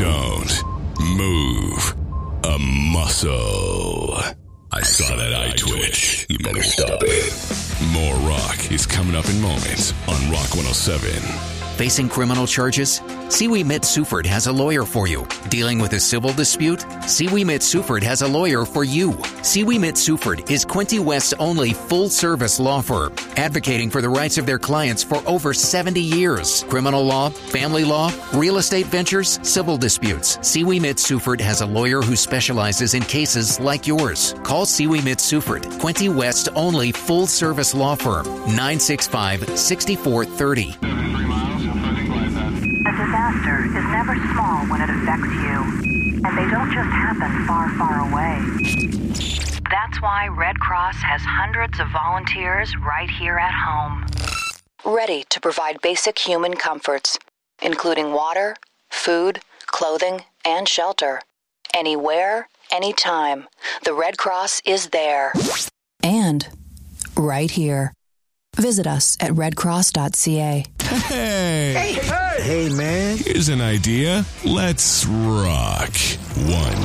Don't move a muscle. I saw that eye twitch. You better stop it. More rock is coming up in moments on Rock 107. Facing criminal charges? Siwi Mitsuford has a lawyer for you. Dealing with a civil dispute? Siwi Mitsuford has a lawyer for you. Siwi Mitsuford is Quinte West's only full-service law firm, advocating for the rights of their clients for over 70 years. Criminal law, family law, real estate ventures, civil disputes. Siwi Mitsuford has a lawyer who specializes in cases like yours. Call Siwi Mitsuford, Quinte West's only full-service law firm, 965-6430. A disaster is never small when it affects you, and they don't just happen far, far away. That's why Red Cross has hundreds of volunteers right here at home, ready to provide basic human comforts, including water, food, clothing, and shelter. Anywhere, anytime, the Red Cross is there. And right here. Visit us at redcross.ca. Hey, man. Here's an idea. Let's rock. 1,